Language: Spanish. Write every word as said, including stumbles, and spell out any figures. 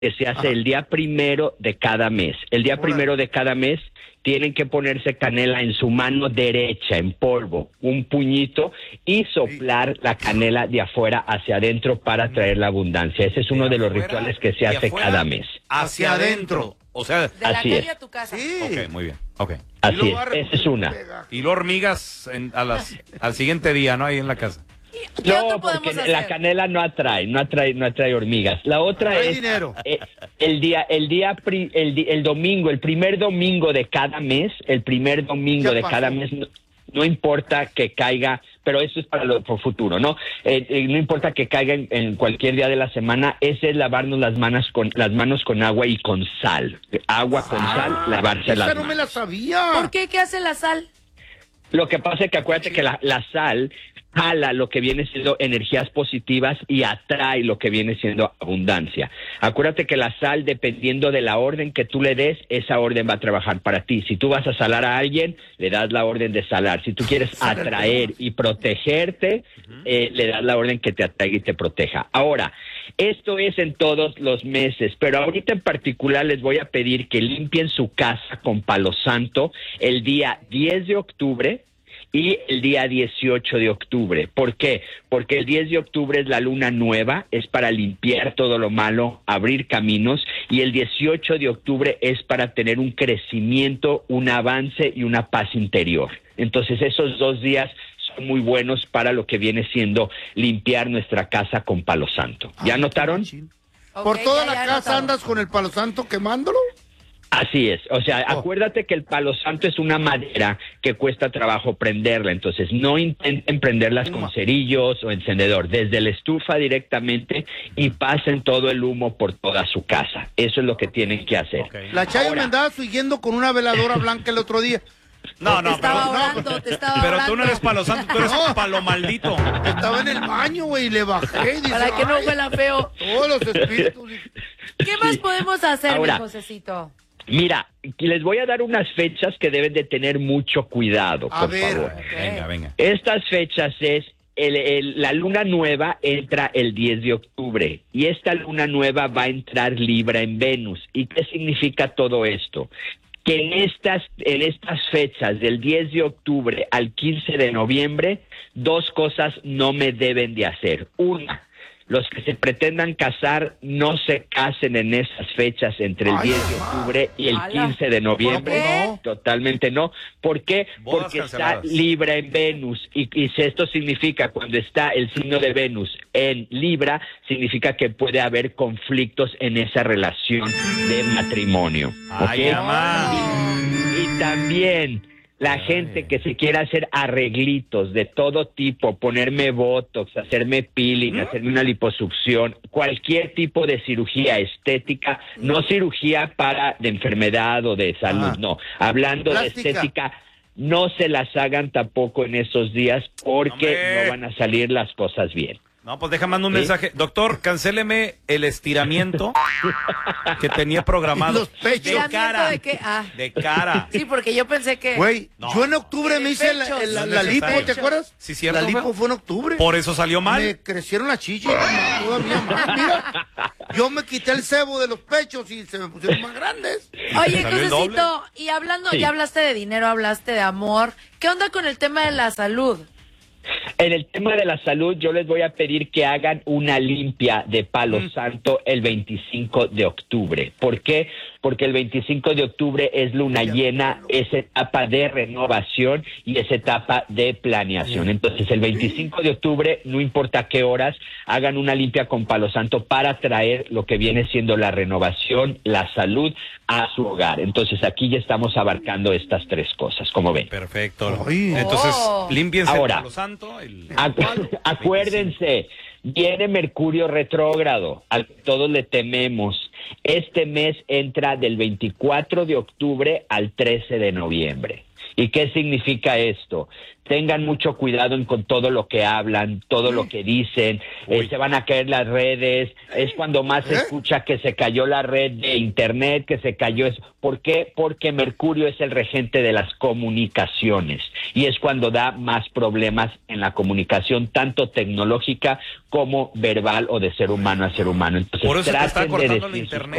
que se hace Ajá. el día primero de cada mes. El día Hola. primero de cada mes tienen que ponerse canela en su mano derecha, en polvo, un puñito, y soplar la canela de afuera hacia adentro para traer la abundancia. Ese es uno de, de los rituales que se hace cada mes. Hacia adentro. O sea, de la así calle es. a tu casa. Sí. Ok, muy bien. Okay. Así es, esa es una. Y lo hormigas en, a las, al siguiente día, ¿no? Ahí en la casa. ¿Qué No, otro porque podemos la hacer? canela no atrae, no atrae, no atrae hormigas. La otra no hay es dinero. Eh, el día, el día, pri, el, el domingo, el primer domingo de cada mes, el primer domingo de pasó? cada mes. No, no importa que caiga, pero eso es para lo por futuro, ¿no? Eh, eh, no importa que caiga en, en cualquier día de la semana, ese es lavarnos las manos con las manos con agua y con sal. Agua con ah, sal, lavarse las esa no manos. me la sabía. ¿Por qué? ¿Qué hace la sal? Lo que pasa es que acuérdate que la, la sal jala lo que viene siendo energías positivas y atrae lo que viene siendo abundancia. Acuérdate que la sal, dependiendo de la orden que tú le des, esa orden va a trabajar para ti. Si tú vas a salar a alguien, le das la orden de salar. Si tú quieres atraer y protegerte, eh, le das la orden que te atraiga y te proteja. Ahora, esto es en todos los meses, pero ahorita en particular les voy a pedir que limpien su casa con palo santo el día diez de octubre y el día dieciocho de octubre. ¿Por qué? Porque el diez de octubre es la luna nueva, es para limpiar todo lo malo, abrir caminos, y el dieciocho de octubre es para tener un crecimiento, un avance y una paz interior. Entonces esos dos días son muy buenos para lo que viene siendo limpiar nuestra casa con palo santo. ¿Ya notaron? ¿Por Okay, toda ya, la ya casa notamos. andas con el palo santo quemándolo? Así es, o sea, oh. acuérdate que el palo santo es una madera que cuesta trabajo prenderla, entonces no intenten prenderlas con cerillos o encendedor, desde la estufa directamente y pasen todo el humo por toda su casa. Eso es lo que tienen que hacer. Okay. La Chayo me andaba siguiendo con una veladora blanca el otro día. No, no, te estaba pero, orando, no, te estaba pero orando. tú no eres palo santo, tú eres No. palo maldito. Estaba en el baño, güey, y le bajé. Y dice, Para que no "Ay, huela feo. todos los espíritus. ¿Qué más podemos hacer, Ahora, mi Josecito? Mira, les voy a dar unas fechas que deben de tener mucho cuidado, A por ver. favor. Venga, venga. Estas fechas es, el, el, la luna nueva entra el diez de octubre y esta luna nueva va a entrar Libra en Venus. ¿Y qué significa todo esto? Que en estas, en estas fechas del diez de octubre al quince de noviembre, dos cosas no me deben de hacer. Una, los que se pretendan casar no se casen en esas fechas entre el Ay, diez de octubre y el ala. quince de noviembre. ¿Por qué? No, totalmente no. ¿Por qué? Bodas Porque está canceladas. Libra en Venus. Y, y si esto significa, cuando está el signo de Venus en Libra, significa que puede haber conflictos en esa relación de matrimonio. Ay, ¿Ok? mamá. Y, y también la gente que se quiera hacer arreglitos de todo tipo, ponerme botox, hacerme peeling, hacerme una liposucción, cualquier tipo de cirugía estética, no cirugía para de enfermedad o de salud, Ajá. no, hablando Plástica. de estética, no se las hagan tampoco en esos días porque Hombre. no van a salir las cosas bien. No, pues deja mando un ¿Sí? mensaje. Doctor, cancéleme el estiramiento que tenía programado. Los pechos. De ¿Estiramiento cara. de qué? Ah. De cara. Sí, porque yo pensé que... Güey, No. yo en octubre En me el hice la, pecho. la, No la es lipo, necesario. ¿te acuerdas? Sí, cierto, La lipo feo. fue en octubre. Por eso salió mal. Me crecieron las chichis todavía más. Mira, yo me quité el cebo de los pechos y se me pusieron más grandes. Oye, Salió el doble. Josecito, y hablando, Sí. ya hablaste de dinero, hablaste de amor. ¿Qué onda con el tema de la salud? En el tema de la salud, yo les voy a pedir que hagan una limpia de palo Mm. santo el veinticinco de octubre. ¿Por qué? Porque el veinticinco de octubre es luna llena, es etapa de renovación y es etapa de planeación. Entonces, el veinticinco de octubre, no importa qué horas, hagan una limpia con palo santo para traer lo que viene siendo la renovación, la salud a su hogar. Entonces, aquí ya estamos abarcando estas tres cosas, como ven. Perfecto. Ay. Entonces, Oh. límpiense Ahora. el palo santo. El... Acu- acuérdense, viene Mercurio retrógrado, al que todos le tememos. Este mes entra del veinticuatro de octubre al trece de noviembre. ¿Y qué significa esto? Tengan mucho cuidado en, con todo lo que hablan, todo lo que dicen, eh, se van a caer las redes, es cuando más se ¿Eh? escucha que se cayó la red de internet, que se cayó eso. ¿Por qué? Porque Mercurio es el regente de las comunicaciones y es cuando da más problemas en la comunicación, tanto tecnológica como verbal o de ser humano a ser humano. Entonces, Por eso te está traten de cortando el decir sus internet.